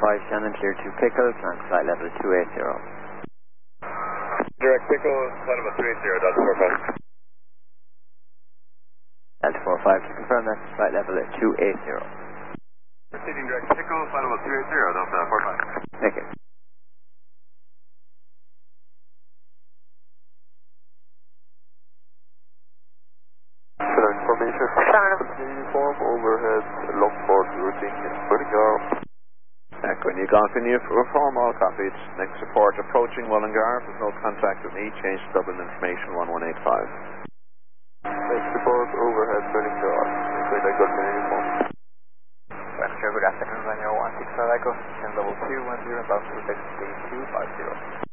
Shannon, clear to Pickles, and flight level 280. Direct Pickles, flight level 280, Delta 45. Delta 45 to confirm that flight level at 280. Proceeding direct Pickles, flight level 280, Delta 45. Thank you. Information. Uniform overhead, Lockport routing, Mullingar. Echo Golf uniform, all copied. Next support approaching Mullingar. There's no contact with me. Change to Dublin information 1185. Next support overhead, Mullingar. Echo Golf uniform. Good afternoon, Runner 165 Echo, descend level 210, bound to taxi 250.